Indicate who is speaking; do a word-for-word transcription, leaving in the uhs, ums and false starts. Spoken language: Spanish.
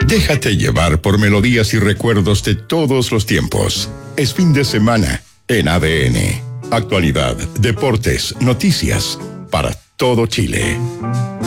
Speaker 1: Déjate llevar por melodías y recuerdos de todos los tiempos. Es fin de semana en A D N. Actualidad, deportes, noticias para todo Chile.